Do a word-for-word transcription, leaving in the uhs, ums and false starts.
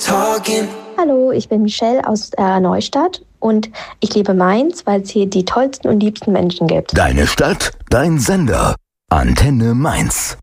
talking. Hallo, ich bin Michelle aus äh, Neustadt und ich liebe Mainz, weil es hier die tollsten und liebsten Menschen gibt. Deine Stadt, dein Sender. Antenne Mainz.